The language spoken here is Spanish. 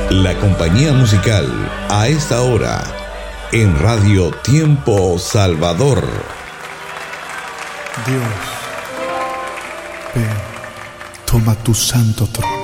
La compañía musical a esta hora en Radio Tiempo Salvador. Dios, ven, toma tu santo trono.